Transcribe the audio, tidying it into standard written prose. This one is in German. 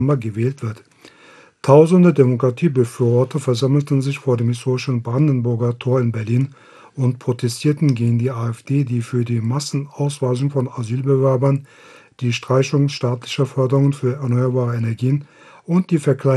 gewählt wird. Tausende Demokratiebefürworter versammelten sich vor dem historischen Brandenburger Tor in Berlin und protestierten gegen die AfD, die für die Massenausweisung von Asylbewerbern, die Streichung staatlicher Förderungen für erneuerbare Energien und die Verkleidung